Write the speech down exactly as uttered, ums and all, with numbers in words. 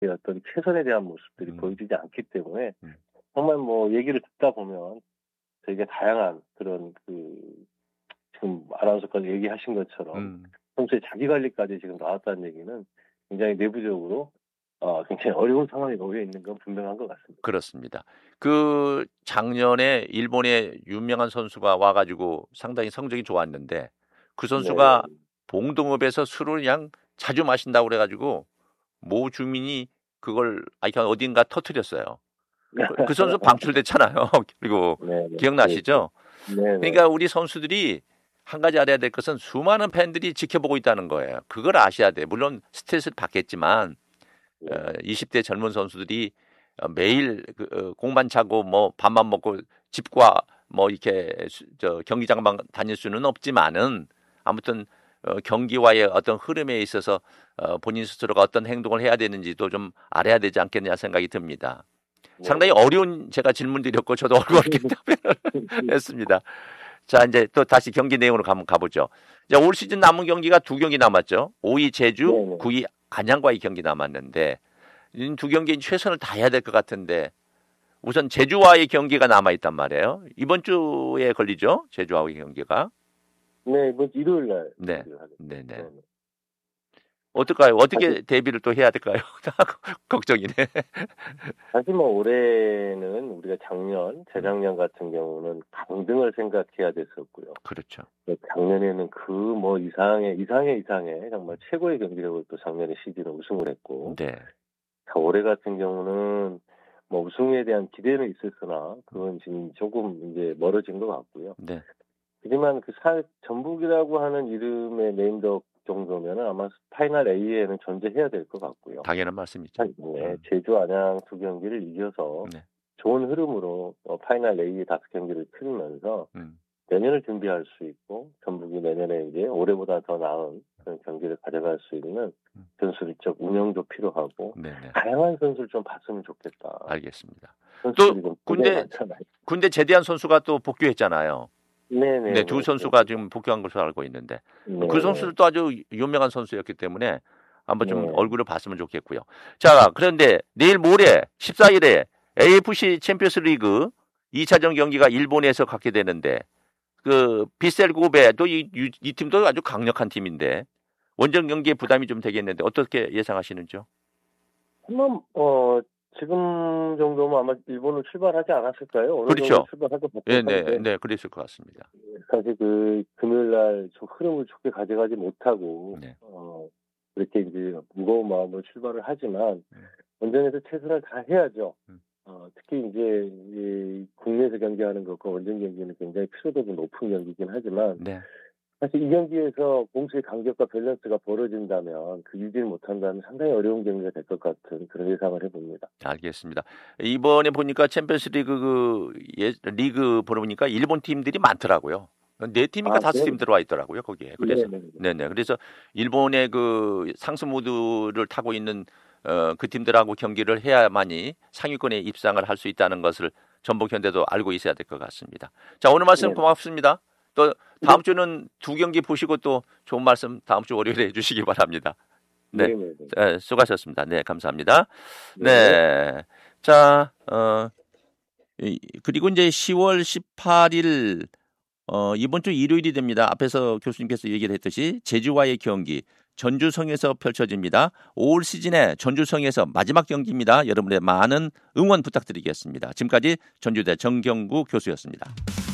어떤 최선에 대한 모습들이 음. 보여지지 않기 때문에 음. 정말 뭐 얘기를 듣다 보면 되게 다양한 그런 그 지금 아나운서까지 얘기하신 것처럼 음. 평소에 자기 관리까지 지금 나왔다는 얘기는 굉장히 내부적으로 어, 굉장히 어려운 상황에 놓여 있는 건 분명한 것 같습니다. 그렇습니다. 그 작년에 일본의 유명한 선수가 와가지고 상당히 성적이 좋았는데 그 선수가 네. 봉동읍에서 술을 그냥 자주 마신다고 그래가지고 모 주민이 그걸 아니 어딘가 터뜨렸어요. 그, 그 선수 방출됐잖아요. 그리고 네, 네. 기억나시죠? 네, 네. 그러니까 우리 선수들이 한 가지 알아야 될 것은 수많은 팬들이 지켜보고 있다는 거예요. 그걸 아셔야 돼. 물론 스트레스를 받겠지만 네. 어, 이십 대 젊은 선수들이 어, 매일 그, 어, 공만 차고 뭐 밥만 먹고 집과 뭐 이렇게 수, 저 경기장만 다닐 수는 없지만은 아무튼 어, 경기와의 어떤 흐름에 있어서 어, 본인 스스로가 어떤 행동을 해야 되는지도 좀 알아야 되지 않겠냐 생각이 듭니다. 네. 상당히 어려운 제가 질문 드렸고 저도 어렵게 답변을 했습니다. 자, 이제 또 다시 경기 내용으로 한번 가보죠. 자, 올 시즌 남은 경기가 두 경기 남았죠. 오 위 제주, 네네. 구 위 안양과의 경기 남았는데 이 두 경기에 최선을 다해야 될 것 같은데 우선 제주와의 경기가 남아있단 말이에요. 이번 주에 걸리죠. 제주와의 경기가. 네, 이번 주 일요일 날. 네. 경기를 하겠습니다. 네네. 네. 어떨까요? 어떻게 사실- 대비를 또 해야 될까요? 걱정이네. 사실 뭐 올해는 우리가 작년, 재작년 같은 경우는 강등을 생각해야 됐었고요. 그렇죠. 작년에는 그 뭐 이상의 이상의 이상의 정말 최고의 경기력을 또 작년에 시즌에 우승을 했고, 네. 자, 올해 같은 경우는 뭐 우승에 대한 기대는 있었으나 그건 지금 조금 이제 멀어진 것 같고요. 네. 하지만 그 사, 전북이라고 하는 이름의 네임덕 정도면은 아마 파이널 A에는 존재해야 될 것 같고요. 당연한 말씀이죠. 네, 음. 제주 안양 두 경기를 이겨서 네. 좋은 흐름으로 어, 파이널 A의 다섯 경기를 치르면서 음. 내년을 준비할 수 있고 전북이 내년에 이제 올해보다 더 나은 그런 경기를 가져갈 수 있는 음. 전술적 운영도 필요하고 네네. 다양한 선수를 좀 봤으면 좋겠다. 알겠습니다. 선수들이 또 좀 군대 굉장히 많잖아요. 군대 제대한 선수가 또 복귀했잖아요. 네네. 네, 두 선수가 지금 복귀한 것으로 알고 있는데 네. 그 선수들도 아주 유명한 선수였기 때문에 한번 좀 네. 얼굴을 봤으면 좋겠고요. 자, 그런데 내일 모레 십사 일에 에이에프씨 챔피언스 리그 이 차전 경기가 일본에서 갖게 되는데 그 비셀 고베 또 이 이 팀도 아주 강력한 팀인데 원정 경기에 부담이 좀 되겠는데 어떻게 예상하시는지요? 한번 어 지금 정도면 아마 일본을 출발하지 않았을까요? 어느 그렇죠. 정도 출발할 것 같긴 네, 한데 네, 네, 그랬을 것 같습니다. 사실 그 금요일 날 좀 흐름을 좋게 가져가지 못하고 네. 어 그렇게 이제 무거운 마음으로 출발을 하지만 음. 원정에서 최선을 다 해야죠. 음. 어, 특히 이제 이 국내에서 경기하는 것과 원정 경기는 굉장히 피로도가 높은 경기이긴 하지만 네. 사실 이 경기에서 공수의 간격과 밸런스가 벌어진다면 그 유지를 못한다면 상당히 어려운 경기가 될 것 같은 그런 예상을 해봅니다. 알겠습니다. 이번에 보니까 챔피언스 리그 그 예, 리그 보니까 일본 팀들이 많더라고요. 네 팀인가 아, 다섯 그래요? 팀 들어와 있더라고요 거기에. 그래서 네네. 네네. 그래서 일본의 그 상승 모드를 타고 있는 어, 그 팀들하고 경기를 해야만이 상위권에 입상을 할 수 있다는 것을 전북 현대도 알고 있어야 될 것 같습니다. 자, 오늘 말씀 네. 고맙습니다. 또 다음 주는 두 경기 보시고 또 좋은 말씀 다음 주 월요일에 해주시기 바랍니다. 네, 네네네. 네, 수고하셨습니다. 네, 감사합니다. 네. 네, 자, 어, 이- 그리고 이제 시월 십팔일 어, 이번 주 일요일이 됩니다. 앞에서 교수님께서 얘기를 했듯이 제주와의 경기 전주성에서 펼쳐집니다. 올 시즌에 전주성에서 마지막 경기입니다. 여러분의 많은 응원 부탁드리겠습니다. 지금까지 전주대 정경구 교수였습니다.